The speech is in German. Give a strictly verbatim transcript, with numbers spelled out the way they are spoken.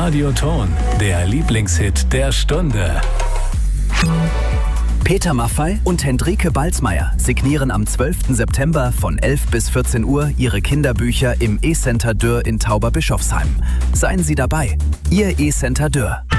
Radioton, der Lieblingshit der Stunde. Peter Maffay und Hendrike Balzmeier signieren am zwölften September von elf bis vierzehn Uhr ihre Kinderbücher im E-Center Dürr in Tauberbischofsheim. Seien Sie dabei, Ihr E-Center Dürr.